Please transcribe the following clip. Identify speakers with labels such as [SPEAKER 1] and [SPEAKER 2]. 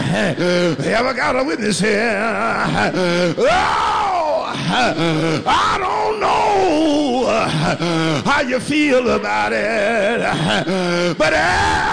[SPEAKER 1] Ever got a witness here? Oh, I don't know how you feel about it, but